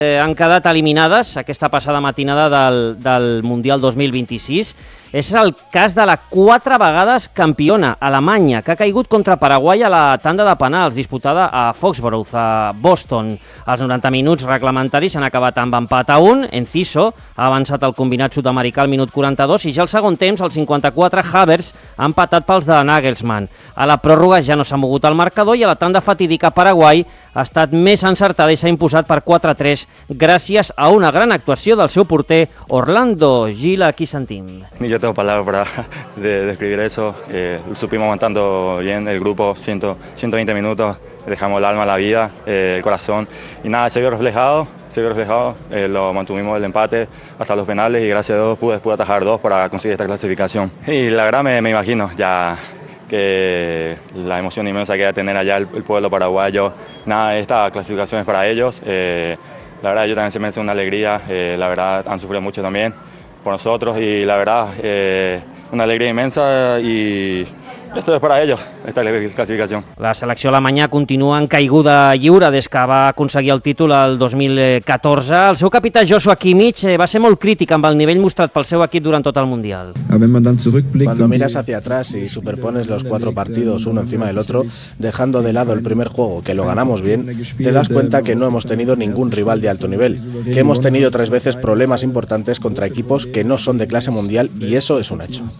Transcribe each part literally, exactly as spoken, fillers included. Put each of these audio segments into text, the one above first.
Eh, han quedat eliminades aquesta passada matinada del, del Mundial dos mil vint-i-sis. És el cas de la quatre vegades campiona, Alemanya, que ha caigut contra Paraguai a la tanda de penals disputada a Foxborough, a Boston. Els noranta minuts reglamentaris s'han acabat amb empat a un. Enciso ha avançat el combinat sud-americà al minut quaranta-dos i ja al segon temps, al cinquanta-quatre, Havertz ha empatat pels de Nagelsmann. A la pròrroga ja no s'ha mogut el marcador i a la tanda fatídica Paraguai ha estat més encertada i s'ha imposat per quatre a tres gràcies a una gran actuació del seu porter Orlando Gil. Aquí sentim. Ni yo tengo palabras para de, describir eso. Eh, supimos aguantando bien el grupo, ciento veinte minutos, dejamos el alma, la vida, eh, el corazón y nada, se vio reflejado, se vio reflejado, eh, lo mantuvimos el empate hasta los penales y gracias a Dios pude, pude atajar dos para conseguir esta clasificación. Y la verdad me, me imagino ya que la emoción inmensa que va a tener allá el, el pueblo paraguayo. Nada, esta clasificación es para ellos. Eh, la verdad, yo también se me hace una alegría. Eh, la verdad, han sufrido mucho también por nosotros y la verdad, eh, una alegría inmensa y esto es para ellos, esta clasificació. La selecció alemanya continua en caiguda lliure des que va aconseguir el títol el dos mil catorze. El seu capità Joshua Kimmich va ser molt crític amb el nivell mostrat pel seu equip durant tot el Mundial. Cuando miras hacia atrás y superpones los cuatro partidos uno encima del otro, dejando de lado el primer juego, que lo ganamos bien, te das cuenta que no hemos tenido ningún rival de alto nivel, que hemos tenido tres veces problemas importantes contra equipos que no son de clase mundial y eso es un hecho.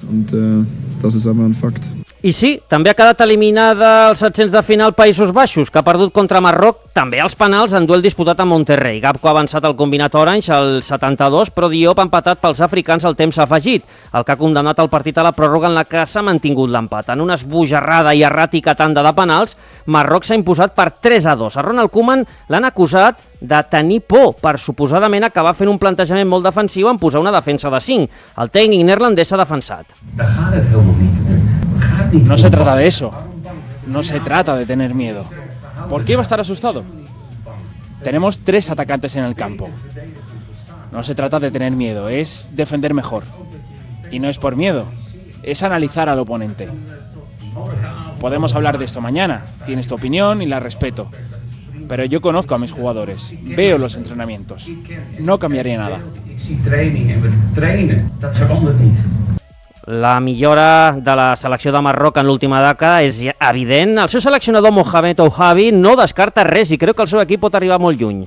I sí, també ha quedat eliminada als setzents de final Països Baixos, que ha perdut contra Marroc, també als penals en duel disputat a Monterrey. Gapco ha avançat al combinat orange al setanta-dos, però Diop ha empatat pels africans al temps afegit, el que ha condemnat el partit a la pròrroga en la que s'ha mantingut l'empat. En una esbojarrada i erràtica tanda de penals, Marroc s'ha imposat per tres a dos. A Ronald Koeman l'han acusat de tenir por per suposadament acabar fent un plantejament molt defensiu en posar una defensa de cinc. El tècnic neerlandès s'ha defensat. No se trata de eso, no se trata de tener miedo. ¿Por qué va a estar asustado? Tenemos tres atacantes en el campo. No se trata de tener miedo, es defender mejor. Y no es por miedo, es analizar al oponente. Podemos hablar de esto mañana, tienes tu opinión y la respeto. Pero yo conozco a mis jugadores, veo los entrenamientos. No cambiaría nada. La millora de la selecció de Marroc en l'última dècada és evident. El seu seleccionador Mohamed Ouhabi no descarta res i creu que el seu equip pot arribar molt lluny.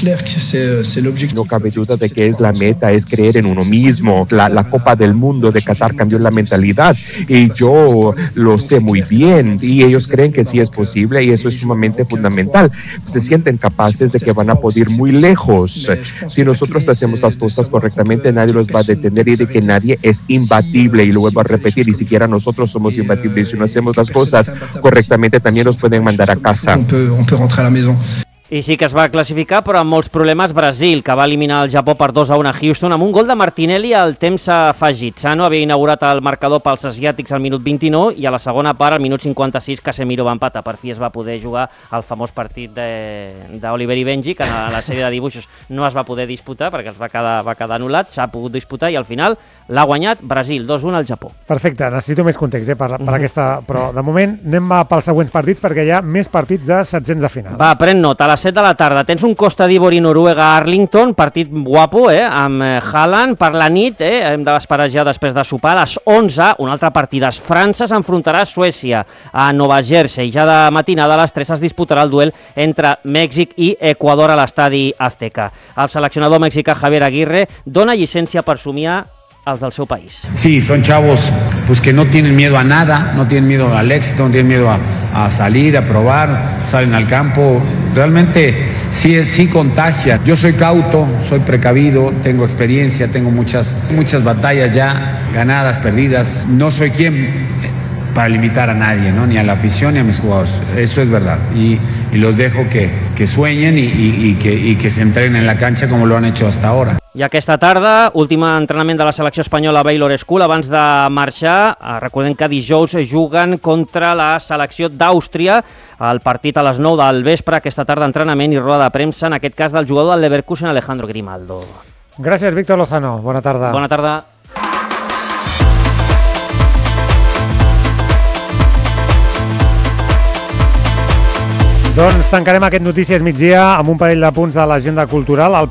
No cabe duda de que es la meta, es creer en uno mismo. La, la Copa del Mundo de Qatar cambió la mentalidad y yo lo sé muy bien y ellos creen que sí es posible y eso es sumamente fundamental. Se sienten capaces de que van a poder ir muy lejos. Si nosotros hacemos las cosas correctamente, nadie los va a detener y de que nadie es imbatible. Y lo vuelvo a repetir, ni siquiera nosotros somos imbatibles. Si no hacemos las cosas correctamente, también nos pueden mandar a casa. I sí que es va classificar, però amb molts problemes, Brasil, que va eliminar el Japó per dos a un a Houston amb un gol de Martinelli al temps afegit. Sano havia inaugurat el marcador pels asiàtics al minut vint-i-nou i a la segona part, al minut cinquanta-sis, Casemiro va empatar. Per fi es va poder jugar el famós partit d'Oliver i Benji, que en la sèrie de dibuixos no es va poder disputar perquè es va quedar, va quedar anul·lat, s'ha pogut disputar i al final l'ha guanyat Brasil, dos a un al Japó. Perfecte, necessito més context eh, per, per uh-huh. aquesta... Però de moment anem pels següents partits perquè hi ha més partits de setzents de final. Va, pren nota, a les set de la tarda tens un Costa d'Ivori Noruega a Arlington, partit guapo, eh, amb Haaland. Per la nit, eh, hem d'esperar ja després de sopar, a les onze, un altre partit. França s'enfrontarà a Suècia, a Nova Jersey. Ja de matinada a les tres es disputarà el duel entre Mèxic i Equador a l'estadi Azteca. El seleccionador mexicà Javier Aguirre dona llicència per somiar als del seu país. Sí, son chavos pues que no tienen miedo a nada, no tienen miedo al éxito, no tienen miedo a, a salir, a probar, salen al campo. Realmente sí, sí contagia. Yo soy cauto, soy precavido, tengo experiencia, tengo muchas, muchas batallas ya ganadas, perdidas. No soy quien para limitar a nadie, ¿no? Ni a la afición ni a mis jugadores. Eso es verdad. Y, y los dejo que, que sueñen y, y, y, que, y que se entrenen en la cancha como lo han hecho hasta ahora. I aquesta tarda, últim entrenament de la selecció espanyola a Baylor School. Abans de marxar, recordem que dijous juguen contra la selecció d'Àustria. El partit a les nou del vespre, aquesta tarda entrenament i roda de premsa, en aquest cas del jugador del Leverkusen, Alejandro Grimaldo. Gràcies, Víctor Lozano. Bona tarda. Bona tarda. Doncs tancarem aquest Notícies Migdia amb un parell de punts de l'agenda cultural. El